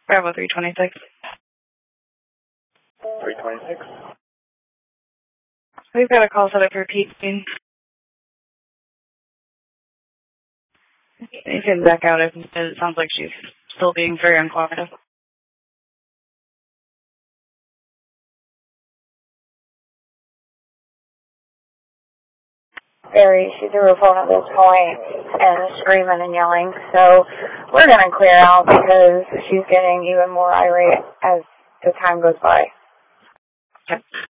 Bravo 326. 326. We've got a call set up for Pete. You can back out if it sounds like she's still being very uncooperative. Barry, she threw her phone at this point and screaming and yelling. So we're going to clear out because she's getting even more irate as the time goes by. Okay.